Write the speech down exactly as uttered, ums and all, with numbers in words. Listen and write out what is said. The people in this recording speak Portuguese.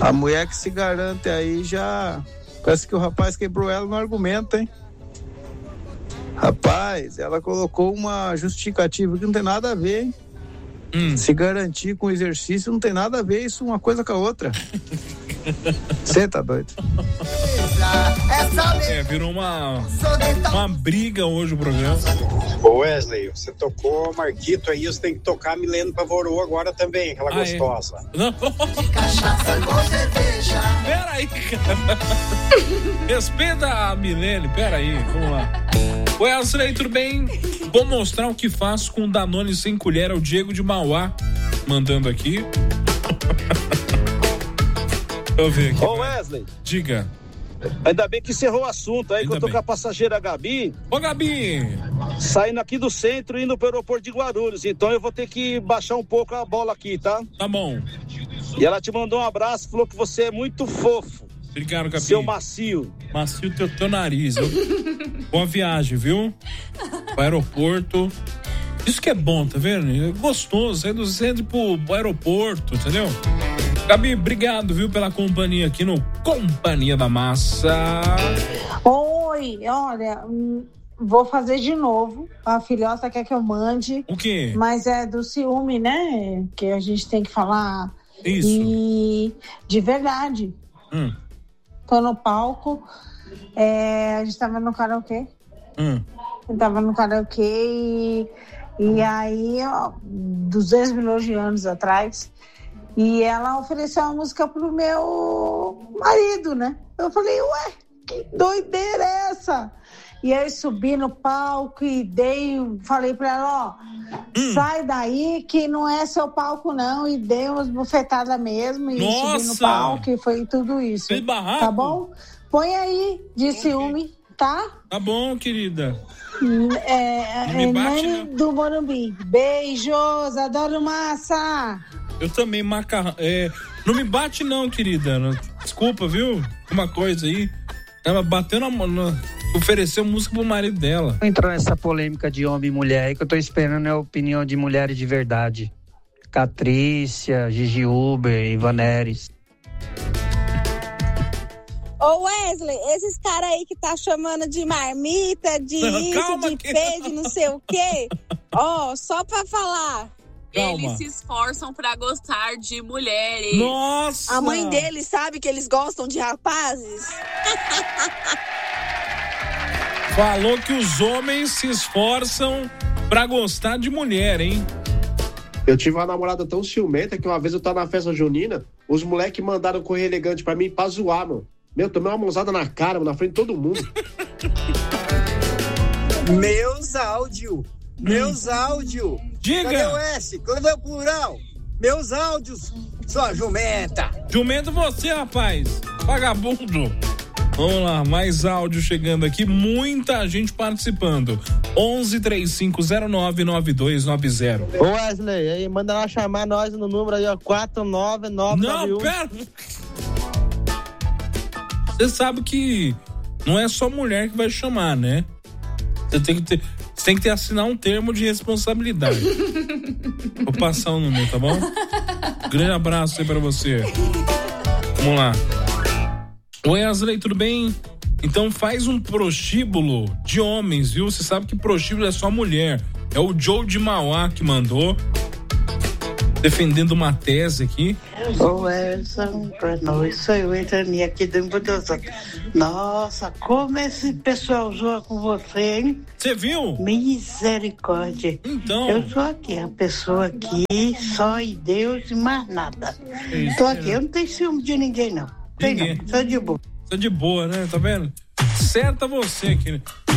A mulher que se garante aí já... Parece que o rapaz quebrou ela no argumento, hein? Rapaz, ela colocou uma justificativa que não tem nada a ver, hein? Hum. Se garantir com exercício não tem nada a ver isso uma coisa com a outra. Você tá doido? É, virou uma uma briga hoje o programa. Ô Wesley, você tocou Marquito aí, você tem que tocar Milene Pavorou agora também, aquela ah, gostosa. É? Não. Pera aí, cara. Respeita a Milene, pera aí, vamos lá. Wesley, tudo bem? Vou mostrar o que faço com Danone sem colher, é o Diego de Mauá mandando aqui. Deixa eu ver aqui. Ô Wesley, diga. Ainda bem que encerrou o assunto aí, ainda que eu tô bem. Com a passageira Gabi. Ô Gabi! Saindo aqui do centro e indo pro aeroporto de Guarulhos, então eu vou ter que baixar um pouco a bola aqui, tá? Tá bom. E ela te mandou um abraço, falou que você é muito fofo. Obrigado, Gabi. Seu macio. Macio teu, teu nariz. Eu... Boa viagem, viu? Pro aeroporto. Isso que é bom, tá vendo? É gostoso, sair do centro pro, pro aeroporto, entendeu? Gabi, obrigado, viu, pela companhia aqui no Companhia da Massa. Oi, olha, vou fazer de novo. A filhota quer que eu mande. O quê? Mas é do ciúme, né? Que a gente tem que falar. Isso. E de verdade. Hum. Tô no palco. É, a gente tava no karaokê. Hum. Eu tava no karaokê e, e aí, ó, duzentos milhões de anos atrás. E ela ofereceu uma música pro meu marido, né? Eu falei, ué, que doideira é essa? E aí subi no palco e dei, falei pra ela, ó, hum. sai daí que não é seu palco não. E dei umas bufetadas mesmo e Nossa! subi no palco e foi tudo isso. Que barraco. Tá bom? Põe aí, de ciúme, tá? Tá bom, querida. É, não me bate, é do Morumbi. Beijos, adoro massa. Eu também, macarrão. É, não me bate não, querida. Desculpa, viu? Uma coisa aí. Ela bateu na mão, ofereceu música pro marido dela. Entrou nessa polêmica de homem e mulher aí que eu tô esperando a opinião de mulheres de verdade. Catrícia, Gigi Uber, Ivaneres. Ô Wesley, esses caras aí que tá chamando de marmita, de isso, Calma, de que... pé, de não sei o quê. Ó, oh, só pra falar. Calma. Eles se esforçam pra gostar de mulheres. Nossa! A mãe deles sabe que eles gostam de rapazes? Falou que os homens se esforçam pra gostar de mulher, hein? Eu tive uma namorada tão ciumenta que uma vez eu tava na festa junina, os moleques mandaram correr elegante pra mim pra zoar, mano. Meu, tomei uma mãozada na cara, mano, na frente de todo mundo. Meus áudios. Meus áudios. Diga. Cadê o S? Cadê o plural? Meus áudios, sua jumenta. Jumento você, rapaz. Vagabundo. Vamos lá, mais áudio chegando aqui. Muita gente participando. onze, trinta e cinco, zero nove, nove dois nove zero. Ô Wesley, aí manda lá chamar nós no número aí, ó, quatro nove nove nove um. Não, pera. Você sabe que não é só mulher que vai chamar, né? Você tem que ter, você tem que ter assinar um termo de responsabilidade. Vou passar o número, tá bom? Grande abraço aí pra você. Vamos lá. Oi, Wesley, tudo bem? Então faz um prostíbulo de homens, viu? Você sabe que prostíbulo é só mulher. É o Joe de Mauá que mandou. Defendendo uma tese aqui. Ô, Edson, pra nós, sou eu entrando aqui dentro do... Nossa, como esse pessoal zoa com você, hein? Você viu? Misericórdia. Então. Eu sou aqui, a pessoa aqui, só em Deus e mais nada. É Tô aqui, eu não tenho ciúme de ninguém, não. Tem não, sou de boa. Sou de boa, né? Tá vendo? Certa você, querido.